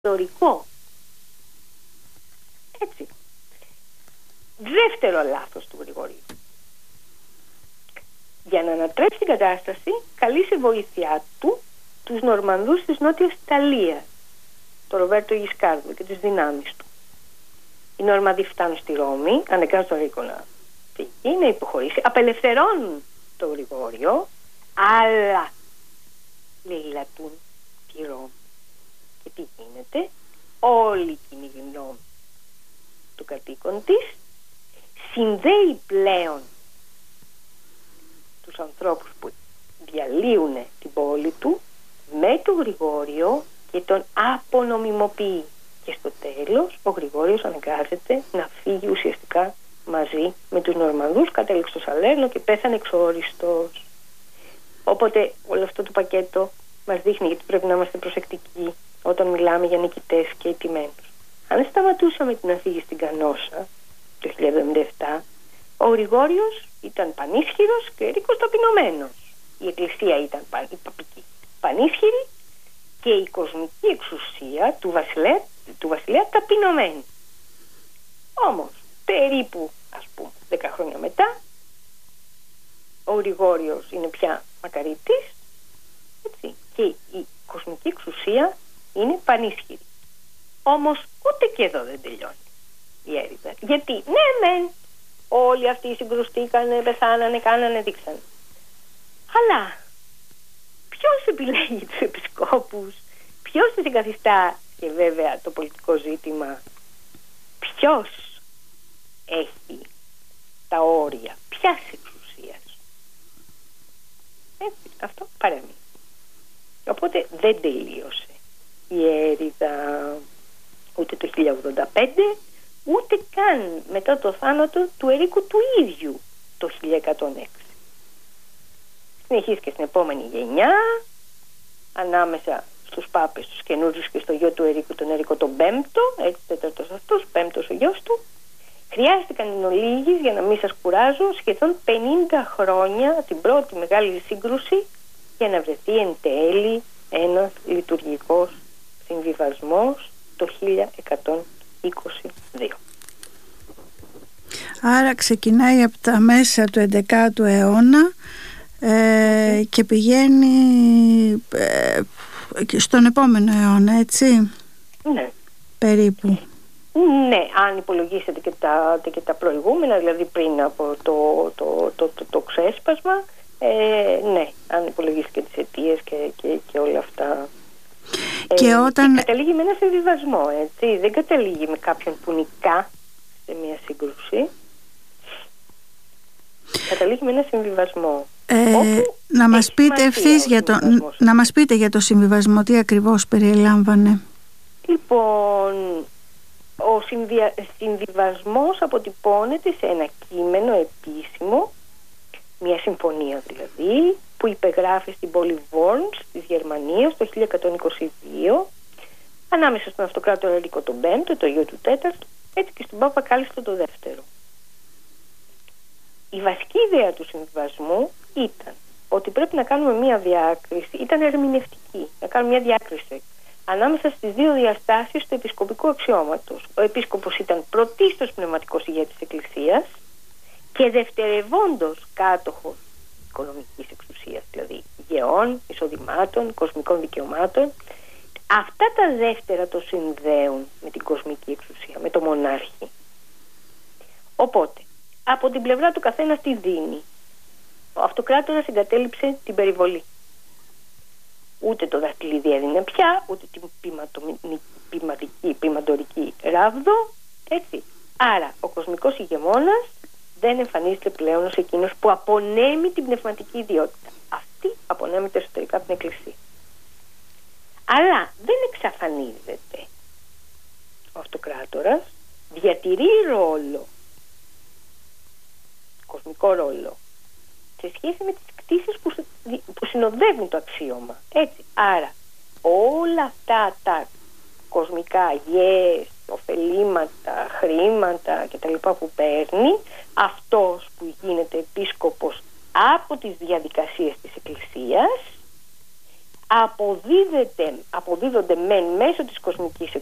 ιστορικό. Έτσι. Δεύτερο λάθος του Γρηγορίου. Για να ανατρέψει την κατάσταση, καλεί σε βοήθειά του τους Νορμανδούς της Νότιας Ιταλίας, τον Ροβέρτο Γισκάρδο και τις δυνάμεις του. Οι Νορμανδοί φτάνουν στη Ρώμη, αναγκάζουν τον Ρίκο να φύγει, να υποχωρήσει, απελευθερώνουν τον Γρηγόριο, αλλά λαιλατούν τη Ρώμη. Και τι γίνεται? Όλη η κοινή γνώμη του κατοίκον της συνδέει πλέον τους ανθρώπους που διαλύουν την πόλη του με τον Γρηγόριο και τον απονομιμοποιεί. Και στο τέλος ο Γρηγόριος αναγκάζεται να φύγει ουσιαστικά μαζί με τους Νορμανδούς, κατέληξε στο Σαλέρνο και πέθανε εξόριστος. Οπότε όλο αυτό το πακέτο μας δείχνει γιατί πρέπει να είμαστε προσεκτικοί όταν μιλάμε για νικητές και ηττημένους. Αν σταματούσαμε την αφήγηση στην Κανόσα το 1077, ο Γρηγόριος ήταν πανίσχυρος και ο Ερίκος ταπεινωμένος. Η εκκλησία ήταν η παπική πανίσχυρη και η κοσμική εξουσία του βασιλέα ταπεινωμένη. Όμως περίπου 10 χρόνια μετά ο Γρηγόριος είναι πια μακαρίτης, έτσι, και η κοσμική εξουσία είναι πανίσχυρη. Όμως ούτε και εδώ δεν τελειώνει η έρηδα. Γιατί ναι, όλοι αυτοί συγκρουστήκανε, πεθάνανε, κάνανε, δείξανε. Αλλά ποιος επιλέγει τους επισκόπους, ποιος τους εγκαθιστά? Και βέβαια το πολιτικό ζήτημα, ποιος έχει τα όρια ποιας εξουσίας? Έτσι, αυτό παρέμεινε. Οπότε δεν τελείωσε η έρηδα ούτε το 1085, ούτε καν μετά το θάνατο του Ερίκου του ίδιου το 1106. Συνεχίστηκε στην επόμενη γενιά, ανάμεσα στους πάπες τους καινούριους και στο γιο του Ερίκου, τον Ερίκο τον Πέμπτο, έτσι τέταρτος αυτός, πέμπτος ο γιος του. Χρειάστηκαν εν ολίγης, για να μην σας κουράζω, σχεδόν 50 χρόνια την πρώτη μεγάλη σύγκρουση για να βρεθεί εν τέλει ένας λειτουργικός συμβιβασμός το 1122. Άρα ξεκινάει από τα μέσα του 11ου αιώνα και πηγαίνει στον επόμενο αιώνα, έτσι? Ναι. Περίπου. Ναι, αν υπολογίσετε και τα προηγούμενα, δηλαδή πριν από το ξέσπασμα, ναι, αν υπολογίσετε και τις αιτίες και όλα αυτά. Και όταν... καταλήγει με ένα συμβιβασμό, έτσι, δεν καταλήγει με κάποιον που νικά σε μια σύγκρουση. Καταλήγει με ένα συμβιβασμό. Να μας πείτε ευθύς να μας πείτε για το συμβιβασμό, τι ακριβώς περιλάμβανε. Λοιπόν, ο συμβιβασμός αποτυπώνεται σε ένα κείμενο επίσημο, μια συμφωνία δηλαδή, που υπεγράφει στην πόλη Βόρνς της Γερμανίας το 1122 ανάμεσα στον αυτοκράτορα Ερίκο τον Πέμπτο, το γιο του τέταρτου, έτσι και στον Πάπα Κάλιστο το δεύτερο. Η βασική ιδέα του συμβιβασμού ήταν ότι πρέπει να κάνουμε μια διάκριση, ήταν ερμηνευτική, να κάνουμε μια διάκριση ανάμεσα στις δύο διαστάσεις του επισκοπικού αξιώματος. Ο επίσκοπος ήταν πρωτίστως πνευματικός ηγέτης της Εκκλησίας και δευτερευόντως κάτοχος οικονομικής εξουσίας, δηλαδή γεών, εισοδημάτων, κοσμικών δικαιωμάτων. Αυτά τα δεύτερα το συνδέουν με την κοσμική εξουσία, με το μονάρχη. Οπότε, από την πλευρά του καθένα τι δίνει. Ο αυτοκράτορας εγκατέλειψε την περιβολή. Ούτε το δαχτυλίδι έδινε πια, ούτε την ποιμαντορική ράβδο, έτσι. Άρα, ο κοσμικός ηγεμόνας δεν εμφανίζεται πλέον ως εκείνος που απονέμει την πνευματική ιδιότητα. Αυτή απονέμεται εσωτερικά από την Εκκλησία. Αλλά δεν εξαφανίζεται. Ο αυτοκράτορας διατηρεί ρόλο, κοσμικό ρόλο, σε σχέση με τις κτήσεις που συνοδεύουν το αξίωμα. Έτσι. Άρα όλα αυτά τα κοσμικά γες, ωφελήματα, χρήματα κτλ. Που παίρνει αυτός που γίνεται επίσκοπος από τις διαδικασίες της Εκκλησίας, αποδίδονται μεν μέσω της κοσμικής